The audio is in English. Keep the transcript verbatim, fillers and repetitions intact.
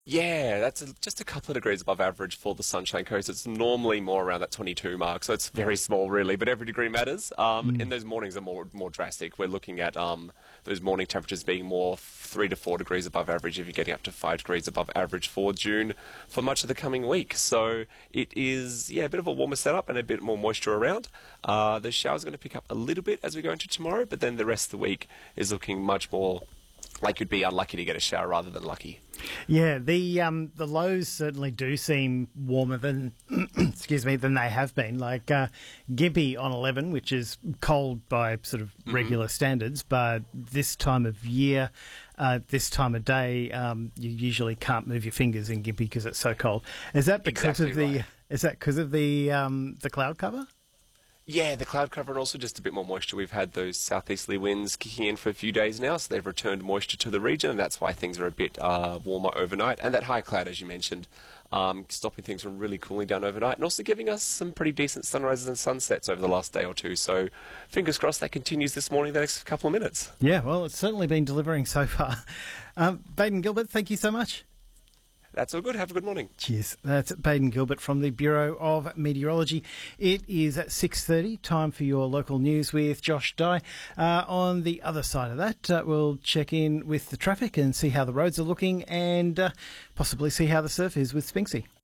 Yeah, that's a, just a couple of degrees above average for the Sunshine Coast. It's normally more around that twenty-two mark, so it's very small, really. But every degree matters. Um, Mm. and those mornings are more more drastic. We're looking at um, those morning temperatures being more three to four degrees above average. If you're getting up to five degrees above average for June for much of the coming week, so it is yeah a bit of a warmer setup and a bit more moisture around. Uh, the showers are going to pick up a little bit as we go into tomorrow, but then the rest of the week is looking much more like you'd be unlucky to get a shower rather than lucky. Yeah, the um, the lows certainly do seem warmer than excuse me than they have been. Like uh, Gympie on eleven, which is cold by sort of regular standards, but this time of year, uh, this time of day, um, you usually can't move your fingers in Gympie because it's so cold. Is that because Exactly of the? right. Is that because of the um, the cloud cover? Yeah, the cloud cover and also just a bit more moisture. We've had those southeasterly winds kicking in for a few days now, so they've returned moisture to the region, and that's why things are a bit uh, warmer overnight. And that high cloud, as you mentioned, um, stopping things from really cooling down overnight, and also giving us some pretty decent sunrises and sunsets over the last day or two. So fingers crossed that continues this morning, the next couple of minutes. Yeah, well, it's certainly been delivering so far. Um, Baden Gilbert, thank you so much. That's all good. Have a good morning. Cheers. That's Baden Gilbert from the Bureau of Meteorology. It is at six thirty, time for your local news with Josh Dye. Uh, on the other side of that, uh, we'll check in with the traffic and see how the roads are looking and uh, possibly see how the surf is with Spinksy.